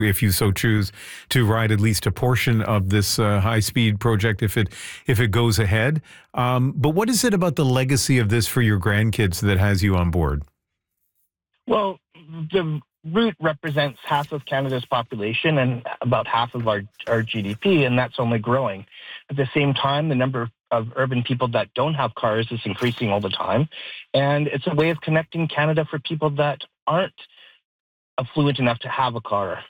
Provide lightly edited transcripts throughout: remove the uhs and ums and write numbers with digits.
if you so choose, to ride at least a portion of this high-speed project if it goes ahead. But what is it about the legacy of this for your grandkids that has you on board? Well, the route represents half of Canada's population and about half of our GDP, and that's only growing. At the same time, the number of urban people that don't have cars is increasing all the time, and it's a way of connecting Canada for people that aren't affluent enough to have a car.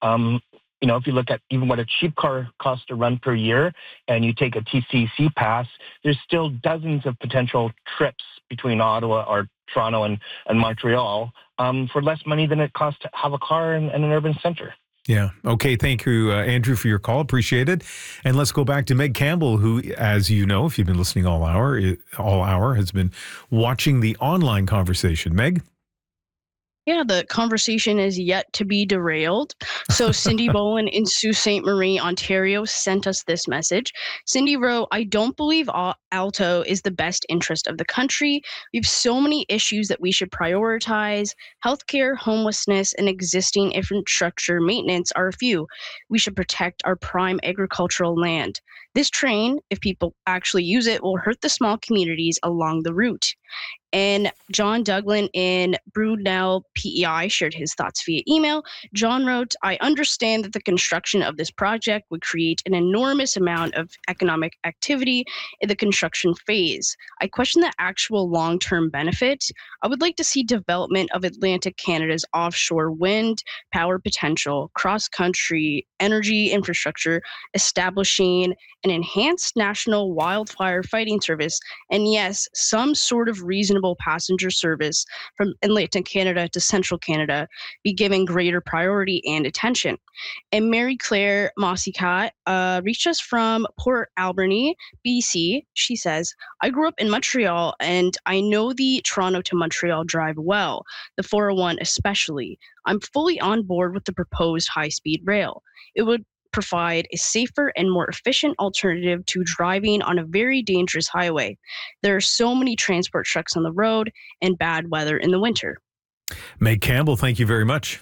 If you look at even what a cheap car costs to run per year and you take a TCC pass, there's still dozens of potential trips between Ottawa or Toronto and Montreal for less money than it costs to have a car in an urban center. Yeah. Okay. Thank you, Andrew, for your call. Appreciate it. And let's go back to Meg Campbell, who, as you know, if you've been listening all hour, has been watching the online conversation. Meg? Yeah, the conversation is yet to be derailed. So Cindy Bowen in Sault Ste. Marie, Ontario sent us this message. Cindy wrote, I don't believe Alto is the best interest of the country. We have so many issues that we should prioritize. Healthcare, homelessness, and existing infrastructure maintenance are a few. We should protect our prime agricultural land. This train, if people actually use it, will hurt the small communities along the route. And John Douglin in Brunel, PEI, shared his thoughts via email. John wrote, I understand that the construction of this project would create an enormous amount of economic activity in the construction phase. I question the actual long-term benefit. I would like to see development of Atlantic Canada's offshore wind power potential, cross-country energy infrastructure, establishing an enhanced national wildfire fighting service, and yes, some sort of reasonable passenger service from Atlantic Canada to Central Canada be given greater priority and attention. And Mary Claire Mossicat reached us from Port Alberni, BC. She says, I grew up in Montreal and I know the Toronto to Montreal drive well, the 401 especially. I'm fully on board with the proposed high-speed rail. It would provide a safer and more efficient alternative to driving on a very dangerous highway. There are so many transport trucks on the road and bad weather in the winter. Meg Campbell, thank you very much.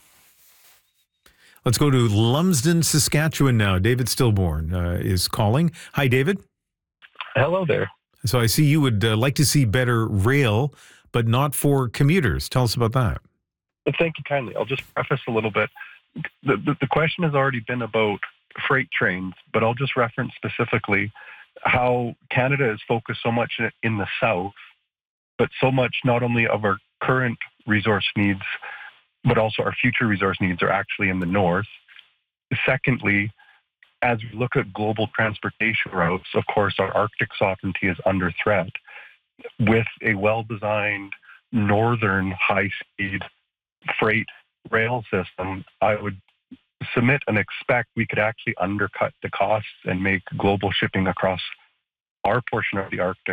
Let's go to Lumsden, Saskatchewan now. David Stillborn is calling. Hi, David. Hello there. So I see you would like to see better rail, but not for commuters. Tell us about that. Thank you kindly. I'll just preface a little bit. The question has already been about freight trains, but I'll just reference specifically how Canada is focused so much in the south, but so much not only of our current resource needs, but also our future resource needs are actually in the north. Secondly, as we look at global transportation routes, of course, our Arctic sovereignty is under threat. With a well-designed northern high-speed freight rail system, I would submit and expect we could actually undercut the costs and make global shipping across our portion of the Arctic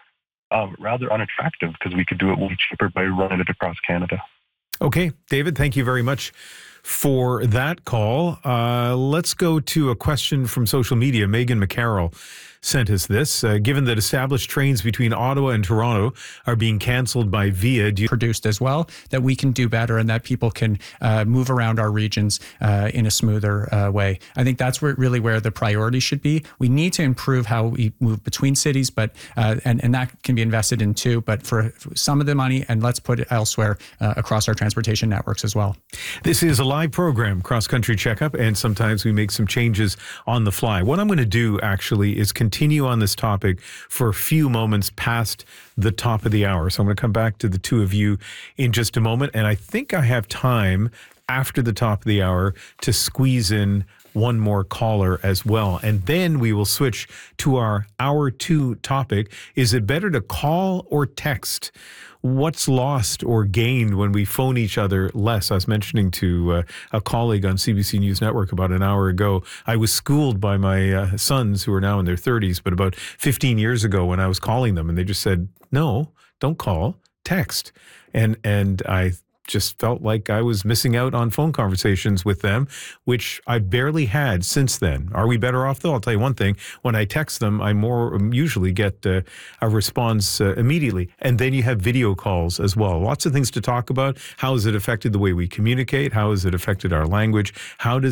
rather unattractive, because we could do it way cheaper by running it across Canada. Okay, David, thank you very much for that call. Let's go to a question from social media. Megan McCarroll sent us this. Given that established trains between Ottawa and Toronto are being canceled by VIA, produced as well, that we can do better and that people can move around our regions in a smoother way. I think that's really where the priority should be. We need to improve how we move between cities, but and that can be invested in too, but for some of the money, and let's put it elsewhere across our transportation networks as well. This is a live program, Cross Country Checkup, and sometimes we make some changes on the fly. What I'm going to do actually is continue on this topic for a few moments past the top of the hour. So I'm going to come back to the two of you in just a moment. And I think I have time after the top of the hour to squeeze in one more caller as well. And then we will switch to our hour two topic. Is it better to call or text? What's lost or gained when we phone each other less? I was mentioning to a colleague on CBC News Network about an hour ago, I was schooled by my sons who are now in their 30s, but about 15 years ago when I was calling them, and they just said, no, don't call, text. And I just felt like I was missing out on phone conversations with them, which I barely had since then. Are we better off, though? I'll tell you one thing. When I text them, I usually get a response immediately. And then you have video calls as well. Lots of things to talk about. How has it affected the way we communicate? How has it affected our language? How does